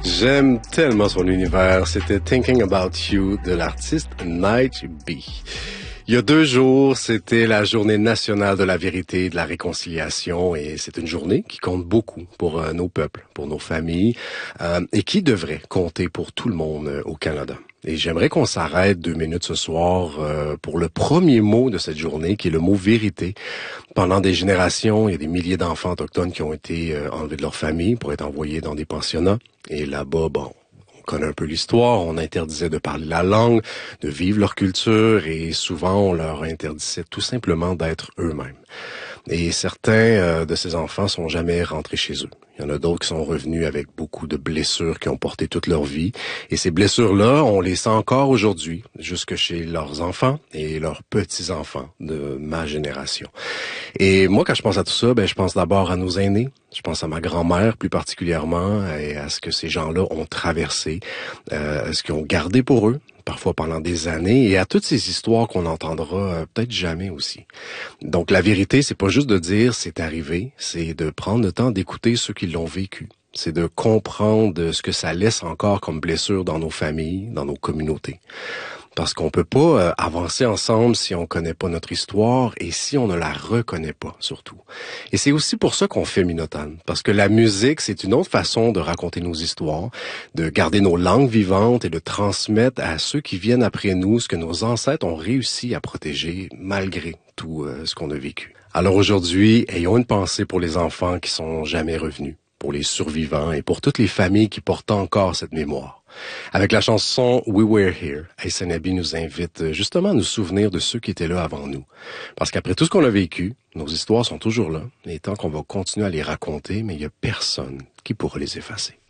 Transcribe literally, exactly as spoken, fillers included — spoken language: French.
J'aime tellement son univers. C'était Thinking About You de l'artiste Night B. Il y a deux jours, c'était la journée nationale de la vérité et de la réconciliation, et c'est une journée qui compte beaucoup pour euh, nos peuples, pour nos familles, euh, et qui devrait compter pour tout le monde euh, au Canada. Et j'aimerais qu'on s'arrête deux minutes ce soir euh, pour le premier mot de cette journée, qui est le mot vérité. Pendant des générations, il y a des milliers d'enfants autochtones qui ont été euh, enlevés de leur famille pour être envoyés dans des pensionnats. Et là-bas, bon, on connaît un peu l'histoire, on interdisait de parler la langue, de vivre leur culture, et souvent on leur interdisait tout simplement d'être eux-mêmes. Et certains euh, de ces enfants sont jamais rentrés chez eux. Il y en a d'autres qui sont revenus avec beaucoup de blessures qui ont porté toute leur vie. Et ces blessures-là, on les sent encore aujourd'hui, jusque chez leurs enfants et leurs petits-enfants de ma génération. Et moi, quand je pense à tout ça, ben, je pense d'abord à nos aînés. Je pense à ma grand-mère plus particulièrement et à ce que ces gens-là ont traversé, euh, ce qu'ils ont gardé pour eux, parfois pendant des années, et à toutes ces histoires qu'on n'entendra euh, peut-être jamais aussi. Donc la vérité, c'est pas juste de dire c'est arrivé, c'est de prendre le temps d'écouter ceux qui l'ont vécu. C'est de comprendre ce que ça laisse encore comme blessure dans nos familles, dans nos communautés. Parce qu'on peut pas euh, avancer ensemble si on connaît pas notre histoire et si on ne la reconnaît pas, surtout. Et c'est aussi pour ça qu'on fait Minotane. Parce que la musique, c'est une autre façon de raconter nos histoires, de garder nos langues vivantes et de transmettre à ceux qui viennent après nous ce que nos ancêtres ont réussi à protéger malgré tout euh, ce qu'on a vécu. Alors aujourd'hui, ayons une pensée pour les enfants qui sont jamais revenus, pour les survivants et pour toutes les familles qui portent encore cette mémoire. Avec la chanson We Were Here, Aysenebi nous invite justement à nous souvenir de ceux qui étaient là avant nous. Parce qu'après tout ce qu'on a vécu, nos histoires sont toujours là, et tant qu'on va continuer à les raconter, mais il n'y a personne qui pourra les effacer.